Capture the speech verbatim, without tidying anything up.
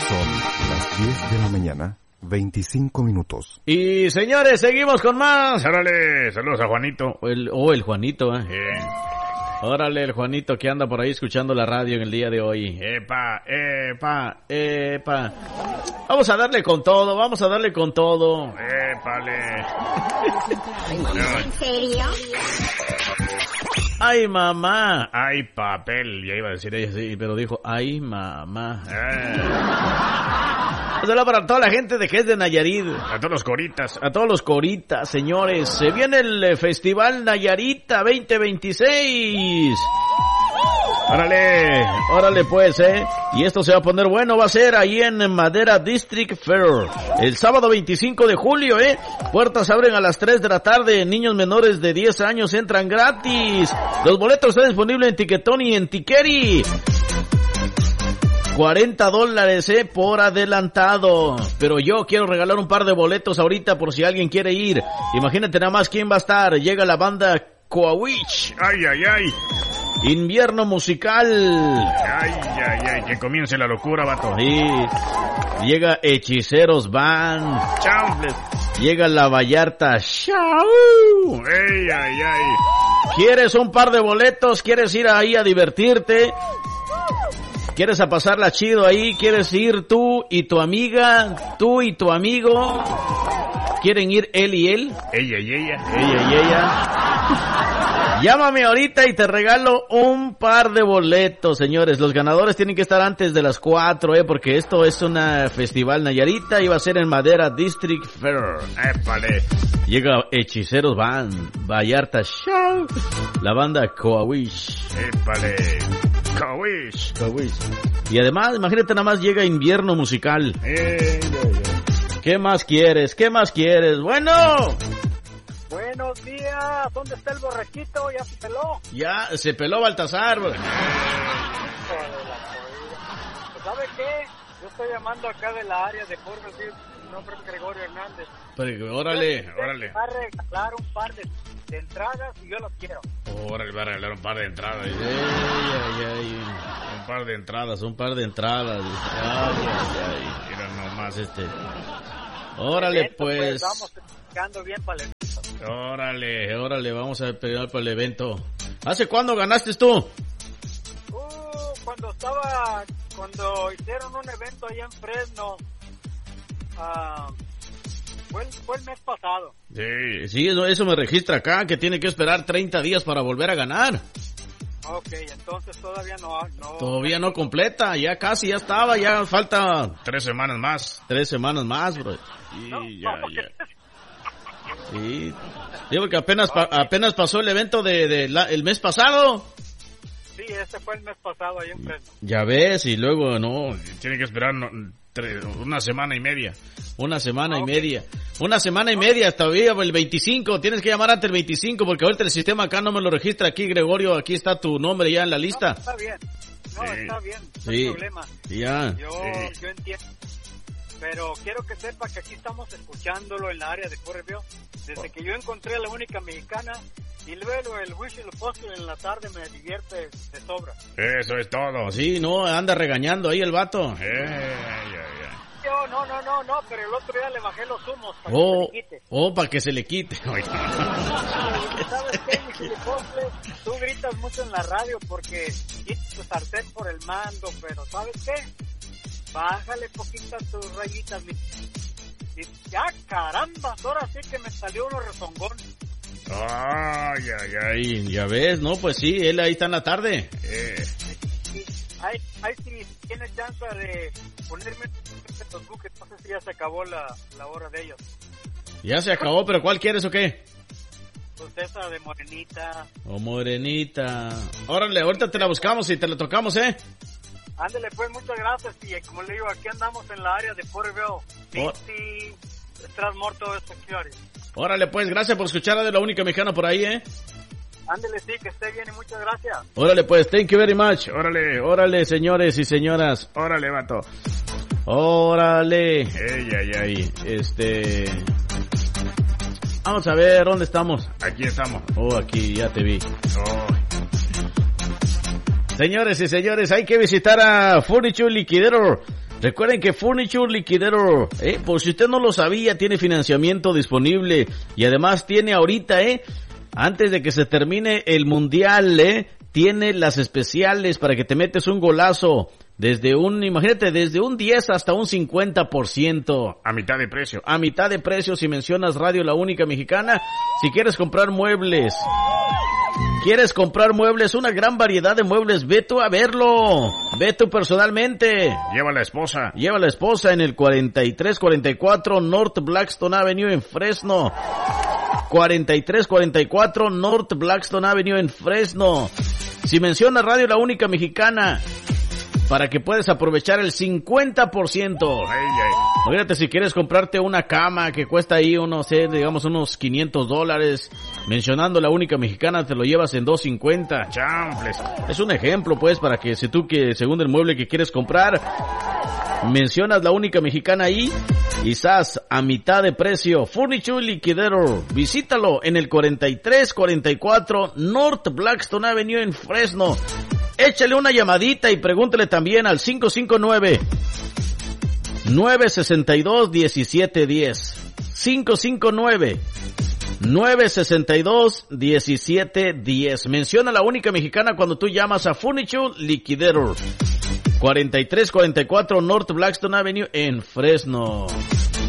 Son las diez de la mañana, veinticinco minutos. Y señores, seguimos con más. Órale, saludos a Juanito. O el, oh, el Juanito, ¿eh? Eh. Órale, el Juanito que anda por ahí escuchando la radio en el día de hoy. Epa, epa, Epa. Vamos a darle con todo, vamos a darle con todo. épale. ¿En serio? Ay, mamá. Ay, papel, Ya iba a decir ella sí, pero dijo, ay, mamá. Eh. Saludos para toda la gente de que es de Nayarit. A todos los coritas. A todos los coritas, señores. Se viene el eh, Festival Nayarita veinte veintiséis. Órale, órale pues, eh. Y esto se va a poner bueno, va a ser ahí en Madera District Fair. El sábado veinticinco de julio, eh. Puertas abren a las tres de la tarde. Niños menores de diez años entran gratis. Los boletos están disponibles en Tiquetón y en Tiqueri. cuarenta dólares, eh, por adelantado. Pero yo quiero regalar un par de boletos ahorita por si alguien quiere ir. Imagínate nada más quién va a estar. Llega la banda Coawitch. Ay, ay, ay. Invierno musical. Ay, ay, ay. Que comience la locura, vato. Sí. Llega Hechiceros Band. Chanfles. Llega la Vallarta Show. Ay, ay, ay. ¿Quieres un par de boletos? ¿Quieres ir ahí a divertirte? ¿Quieres a pasarla chido ahí? ¿Quieres ir tú y tu amiga? ¿Tú y tu amigo? ¿Quieren ir él y él? Ella y ella. Ella y ella. Llámame ahorita y te regalo un par de boletos, señores. Los ganadores tienen que estar antes de las cuatro, eh, porque esto es una festival Nayarita y va a ser en Madera District Fair. Épale. Llega Hechiceros Band, Vallarta Show, la banda Coawish. Épale. Coawish. Coawish. Y además, imagínate nada más llega Invierno musical. Eh, ¿Qué más quieres? ¿Qué más quieres? Bueno. Buenos días, ¿dónde está el borrachito? ¿Ya se peló? Ya, se peló Baltasar. Pues, ¿sabe qué? Yo estoy llamando acá de la área de Fort Worth, mi nombre es Gregorio Hernández. Pero, órale, órale. Va a regalar un par de, de entradas y yo los quiero. Órale, va a regalar un par de entradas. Ay, ay, ay. Un par de entradas. Un par de entradas. Ay, ay, ay. Mira nomás Este. Órale, evento, pues. pues. Vamos quedando bien para el evento. Órale, órale, vamos a pegar para el evento. ¿Hace cuándo ganaste tú? Uh, cuando estaba, cuando hicieron un evento allá en Fresno, uh, fue, el, fue el mes pasado. Sí, sí, eso, eso me registra acá, que tiene que esperar treinta días para volver a ganar. Ok, entonces todavía no... no Todavía no completa, ya casi, ya estaba, ya falta... Tres semanas más. Tres semanas más, bro. Y no, ya, no, ya. Sí, digo que apenas pa, apenas pasó el evento de, de la, el mes pasado. Sí, ese fue el mes pasado ahí en Fresno. Ya ves, y luego no, Tiene que esperar no, tres, una semana y media. una semana Okay. y media. Una semana y media, todavía el veinticinco, tienes que llamar antes el veinticinco porque ahorita el sistema acá no me lo registra aquí, Gregorio, aquí está tu nombre ya en la lista. No, está bien, no, Sí. está bien, no Sí. hay problema. Ya. Yo, Sí. yo entiendo. Pero quiero que sepa que aquí estamos escuchándolo en la área de Correvio. Desde que yo encontré a la única mexicana y luego el Wish y el Postre en la tarde me divierte de sobra. Eso es todo. Sí, no, anda regañando ahí el vato. Eh, ay, ay, ay. Yo, no, no, no, no, pero el otro día le bajé los humos para Oh, que se le quite. oh, para que se le quite. ¿Sabes qué, Wish y el Postre? Tú gritas mucho en la radio porque quitas tu sartén por el mando, pero ¿sabes qué? Bájale poquitas tus rayitas. Y ya, caramba, ahora sí que me salió uno rezongón. Ay, ay, ay, ya ves, no, pues sí, él ahí está en la tarde. Eh, Y ahí, ahí sí tiene chance de ponerme estos buques, no sé si ya se acabó la, la hora de ellos. Ya se acabó, pero ¿cuál quieres o qué? Pues esa de morenita. Oh, morenita. Órale, ahorita te la buscamos y te la tocamos, ¿eh? Ándale pues, muchas gracias. Y como le digo, aquí andamos en la área de Porterville, Pinty, Transmorto, Security. Órale, pues, gracias por escuchar a de la única mexicana por ahí, ¿eh? Ándale, sí, que esté bien y muchas gracias. Órale, pues, thank you very much. Órale, órale, señores y señoras. órale, vato. Órale. Ey, ay, ay. Este... Vamos a ver, ¿dónde estamos? Aquí estamos. Oh, aquí, ya te vi. Oh. Señores y señores, hay que visitar a Furniture Liquidator. Recuerden que Furniture Liquidator, eh, por si usted no lo sabía, tiene financiamiento disponible y además tiene ahorita, eh, antes de que se termine el mundial, eh, tiene las especiales para que te metes un golazo. Desde un, imagínate, desde un diez hasta un cincuenta por ciento. A mitad de precio. A mitad de precio si mencionas Radio La Única Mexicana. Si quieres comprar muebles. ¿Quieres comprar muebles? Una gran variedad de muebles. Ve tú a verlo. Ve tú personalmente. Lleva a la esposa. Lleva a la esposa en el cuarenta y tres cuarenta y cuatro North Blackstone Avenue en Fresno. cuarenta y tres cuarenta y cuatro North Blackstone Avenue en Fresno. Si mencionas Radio La Única Mexicana, para que puedas aprovechar el cincuenta por ciento. Ay, ay. Fíjate, si quieres comprarte una cama que cuesta ahí unos, eh, digamos, unos quinientos dólares, mencionando La Única Mexicana, te lo llevas en doscientos cincuenta. Chanfles. Es un ejemplo, pues, para que si tú, que según el mueble que quieres comprar, mencionas La Única Mexicana ahí, y estás a mitad de precio. Furniture Liquidator. Visítalo en el cuarenta y tres cuarenta y cuatro North Blackstone Avenue en Fresno. Échale una llamadita y pregúntale también al cinco cinco nueve, nueve seis dos, uno siete uno cero. cinco cinco nueve, nueve seis dos, uno siete uno cero. Menciona La Única Mexicana cuando tú llamas a Furniture Liquidator. cuarenta y tres cuarenta y cuatro North Blackstone Avenue en Fresno.